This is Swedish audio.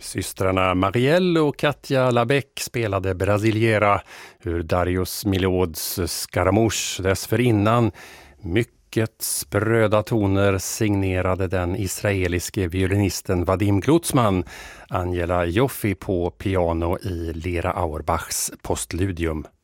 Systrarna Marielle och Katja Labec spelade Brasiliera ur Darius Milhauds Scaramouche. Dessförinnan mycket spröda toner signerade den israeliske violinisten Vadim Glucksmann, Angela Joffi på piano i Lera Auerbachs Postludium.